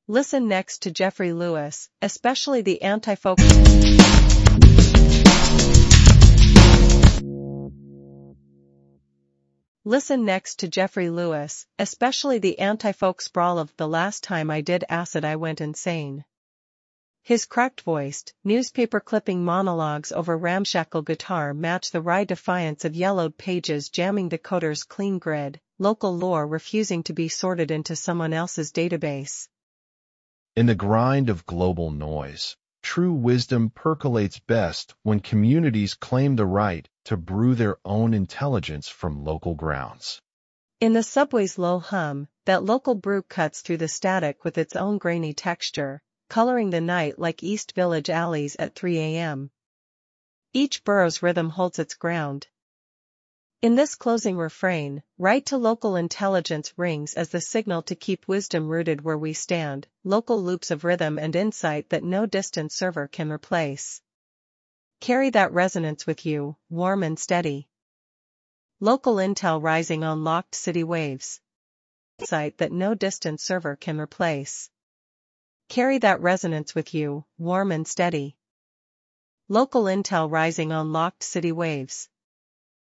Listen next to Jeffrey Lewis, especially the anti-folk. Listen next to Jeffrey Lewis, especially the anti-folk sprawl of "The last time I did acid I went insane." His cracked-voiced, newspaper-clipping monologues over ramshackle guitar match the wry defiance of yellowed pages jamming the coder's clean grid, local lore refusing to be sorted into someone else's database. In the grind of global noise, true wisdom percolates best when communities claim the right to brew their own intelligence from local grounds. In the subway's low hum, that local brew cuts through the static with its own grainy texture, coloring the night like East Village alleys at 3 a.m. Each borough's rhythm holds its ground. In this closing refrain, right to local intelligence rings as the signal to keep wisdom rooted where we stand, local loops of rhythm and insight that no distant server can replace. Carry that resonance with you, warm and steady. Local intel rising on locked city waves. Insight that no distant server can replace. Carry that resonance with you, warm and steady. Local intel rising on locked city waves.